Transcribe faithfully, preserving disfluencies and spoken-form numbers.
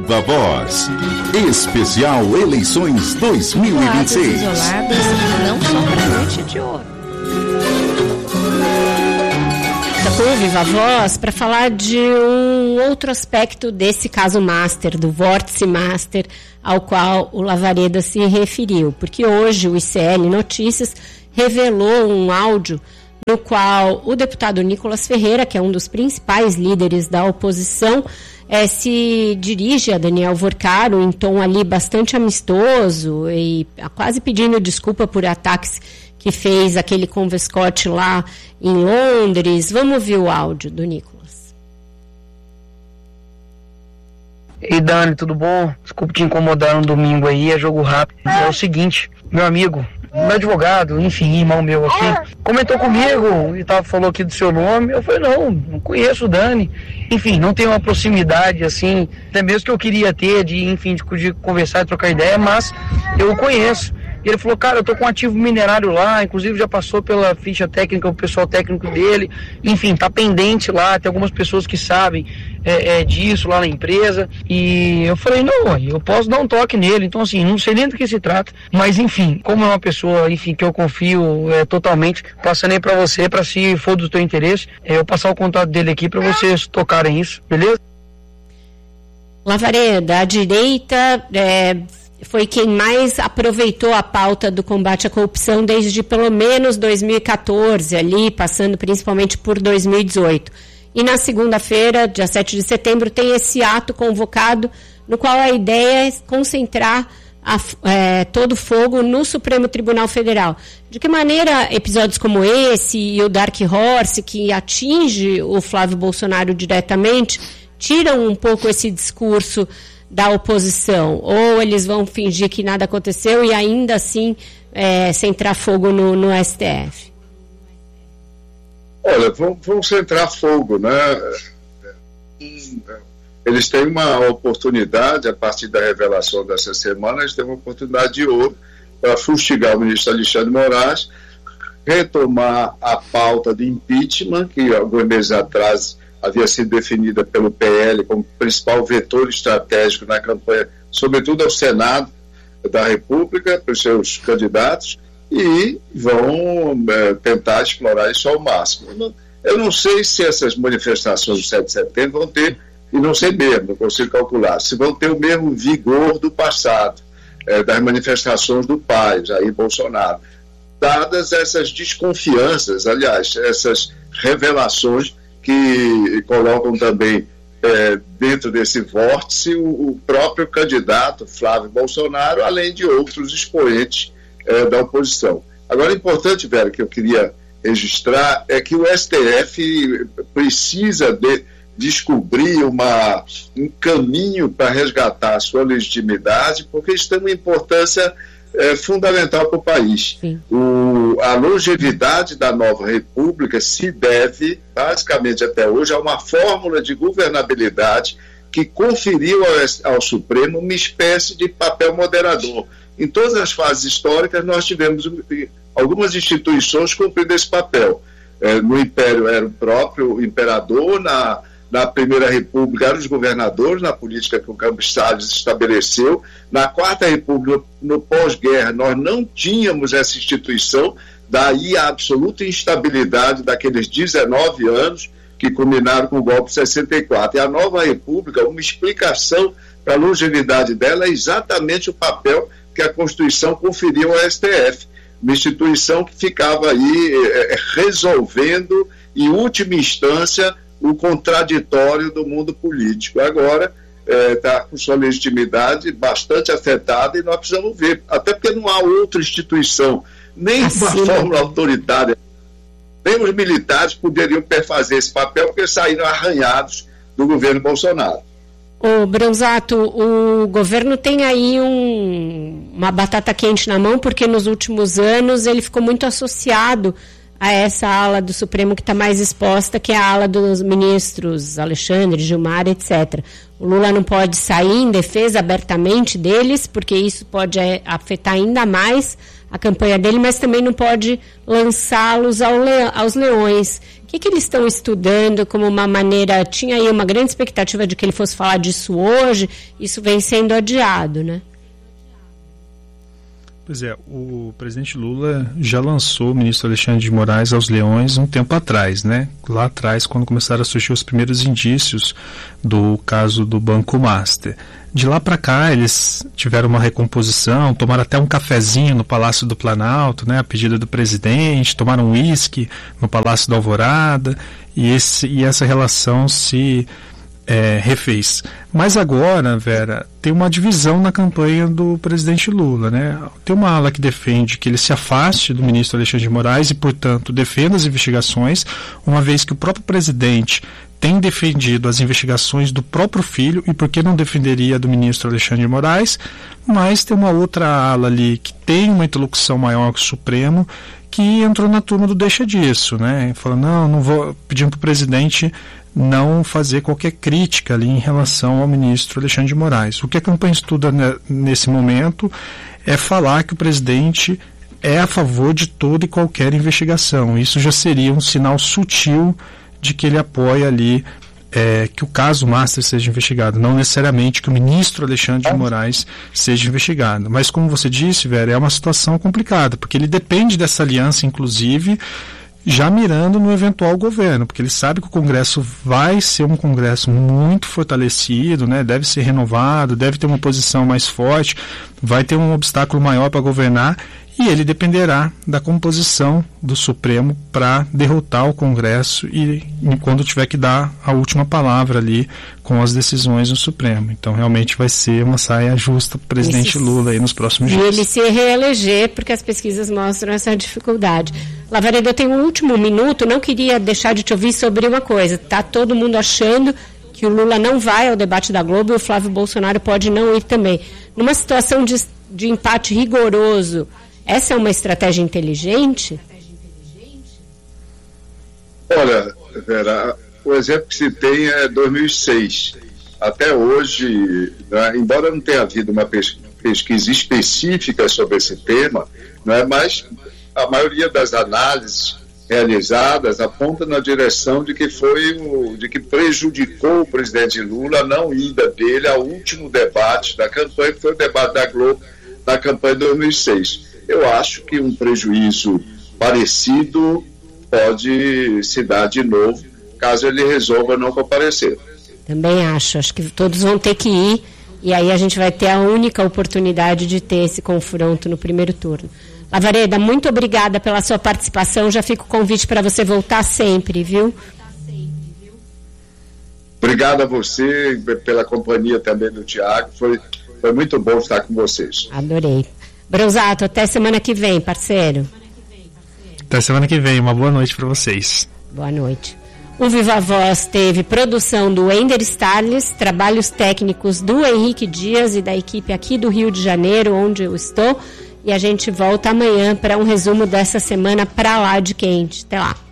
Viva Voz. Especial Eleições dois mil e vinte e seis. Isoladas não são para a noite de ouro. Com o Viva Voz para falar de um outro aspecto desse caso Master, do Vórtice Master, ao qual o Lavareda se referiu. Porque hoje o I C L Notícias revelou um áudio no qual o deputado Nicolas Ferreira, que é um dos principais líderes da oposição, é, se dirige a Daniel Vorcaro em tom ali bastante amistoso e quase pedindo desculpa por ataques que fez aquele convescote lá em Londres. Vamos ouvir o áudio do Nicolas. Ei, Dani, tudo bom? Desculpa te incomodar no domingo aí, é jogo rápido. É o seguinte, meu amigo, meu advogado, enfim, irmão meu aqui, comentou comigo e tava, falou aqui do seu nome. Eu falei, não, não conheço o Dani. Enfim, não tenho uma proximidade assim, até mesmo que eu queria ter, de, enfim, de, de conversar e trocar ideia, mas eu o conheço. E ele falou, cara, eu tô com um ativo minerário lá, inclusive já passou pela ficha técnica, o pessoal técnico dele, enfim, tá pendente lá, tem algumas pessoas que sabem é, é, disso lá na empresa, e eu falei, não, eu posso dar um toque nele, então assim, não sei nem do que se trata, mas enfim, como é uma pessoa, enfim, que eu confio é, totalmente, passando aí pra você, pra se for do teu interesse, é, eu passar o contato dele aqui pra vocês tocarem isso, beleza? Lavareda, a direita é, foi quem mais aproveitou a pauta do combate à corrupção desde pelo menos dois mil e catorze, ali, passando principalmente por dois mil e dezoito. E na segunda-feira, dia sete de setembro, tem esse ato convocado, no qual a ideia é concentrar a, é, todo o fogo no Supremo Tribunal Federal. De que maneira episódios como esse e o Dark Horse, que atinge o Flávio Bolsonaro diretamente, tiram um pouco esse discurso da oposição, ou eles vão fingir que nada aconteceu e ainda assim é, centrar fogo no, no S T F? Olha, vão, vão centrar fogo, né? Eles têm uma oportunidade, a partir da revelação dessa semana, eles têm uma oportunidade de ouro para fustigar o ministro Alexandre de Moraes, retomar a pauta de impeachment, que alguns meses atrás havia sido definida pelo P L como principal vetor estratégico na campanha, sobretudo ao Senado da República, para os seus candidatos, e vão é, tentar explorar isso ao máximo. Eu não, eu não sei se essas manifestações do sete de setembro vão ter, e não sei mesmo, não consigo calcular, se vão ter o mesmo vigor do passado, é, das manifestações do pai, Jair Bolsonaro, dadas essas desconfianças, aliás, essas revelações que colocam também é, dentro desse vórtice o, o próprio candidato Flávio Bolsonaro, além de outros expoentes é, da oposição. Agora, importante, Vera, que eu queria registrar é que o S T F precisa de descobrir uma, um caminho para resgatar a sua legitimidade, porque isso tem uma importância é, fundamental para o país. O, a longevidade da nova república se deve, basicamente até hoje, a uma fórmula de governabilidade que conferiu ao, ao Supremo uma espécie de papel moderador. Em todas as fases históricas nós tivemos algumas instituições cumprindo esse papel. É, no Império era o próprio imperador, na Na Primeira República eram os governadores, na política que o Campos Salles estabeleceu. Na Quarta República, no pós-guerra, nós não tínhamos essa instituição, daí a absoluta instabilidade daqueles dezenove anos que culminaram com o golpe de sessenta e quatro. E a Nova República, uma explicação para a longevidade dela é exatamente o papel que a Constituição conferiu ao S T F. Uma instituição que ficava aí é, resolvendo, em última instância, o contraditório do mundo político. Agora está é, com sua legitimidade bastante afetada e nós precisamos ver, até porque não há outra instituição, nem assim, uma fórmula autoritária, nem os militares poderiam perfazer esse papel porque saíram arranhados do governo Bolsonaro. Ô, Bronzato, o governo tem aí um, uma batata quente na mão, porque nos últimos anos ele ficou muito associado a essa ala do Supremo que está mais exposta, que é a ala dos ministros Alexandre, Gilmar, etcétera. O Lula não pode sair em defesa abertamente deles, porque isso pode afetar ainda mais a campanha dele, mas também não pode lançá-los ao le- aos leões. O que, que eles estão estudando como uma maneira... Tinha aí uma grande expectativa de que ele fosse falar disso hoje, isso vem sendo adiado, né? Pois é, o presidente Lula já lançou o ministro Alexandre de Moraes aos leões um tempo atrás, né? Lá atrás, quando começaram a surgir os primeiros indícios do caso do Banco Master. De lá para cá, eles tiveram uma recomposição, tomaram até um cafezinho no Palácio do Planalto, né, a pedido do presidente, tomaram um uísque no Palácio da Alvorada, e, esse, e essa relação se é, refez. Mas agora, Vera, tem uma divisão na campanha do presidente Lula, né? Tem uma ala que defende que ele se afaste do ministro Alexandre de Moraes e, portanto, defenda as investigações, uma vez que o próprio presidente tem defendido as investigações do próprio filho, e por que não defenderia do ministro Alexandre de Moraes? Mas tem uma outra ala ali que tem uma interlocução maior com o Supremo, que entrou na turma do deixa disso, né? Falou, não, não vou, pedindo para o presidente não fazer qualquer crítica ali em relação ao ministro Alexandre de Moraes. O que a campanha estuda ne, nesse momento é falar que o presidente é a favor de toda e qualquer investigação. Isso já seria um sinal sutil de que ele apoia ali é, que o caso Master seja investigado, não necessariamente que o ministro Alexandre de Moraes seja investigado. Mas, como você disse, Vera, é uma situação complicada, porque ele depende dessa aliança, inclusive, já mirando no eventual governo, porque ele sabe que o Congresso vai ser um Congresso muito fortalecido, né? Deve ser renovado, deve ter uma posição mais forte, vai ter um obstáculo maior para governar, e ele dependerá da composição do Supremo para derrotar o Congresso e, e quando tiver que dar a última palavra ali com as decisões do Supremo. Então, realmente vai ser uma saia justa para o presidente Isso. Lula aí nos próximos dias. E ele se reeleger, porque as pesquisas mostram essa dificuldade. Lavaredo, eu tenho um último minuto, não queria deixar de te ouvir sobre uma coisa. Está todo mundo achando que o Lula não vai ao debate da Globo e o Flávio Bolsonaro pode não ir também. Numa situação de, de empate rigoroso, essa é uma estratégia inteligente? Olha, Vera, o exemplo que se tem é dois mil e seis. Até hoje, né, embora não tenha havido uma pesquisa específica sobre esse tema, né, mas a maioria das análises realizadas aponta na direção de que foi o, de que prejudicou o presidente Lula a não ida dele ao último debate da campanha, que foi o debate da Globo na campanha de dois mil e seis. Eu acho que um prejuízo parecido pode se dar de novo, caso ele resolva não comparecer. Também acho, acho que todos vão ter que ir, e aí a gente vai ter a única oportunidade de ter esse confronto no primeiro turno. Lavareda, muito obrigada pela sua participação, já fica o convite para você voltar sempre, viu? Obrigado a você, pela companhia também do Tiago, foi, foi muito bom estar com vocês. Adorei. Bronzato, até semana que vem, parceiro. Até semana que vem, uma boa noite para vocês. Boa noite. O Viva Voz teve produção do Ender Starles, trabalhos técnicos do Henrique Dias e da equipe aqui do Rio de Janeiro, onde eu estou. E a gente volta amanhã para um resumo dessa semana para lá de quente. Até lá.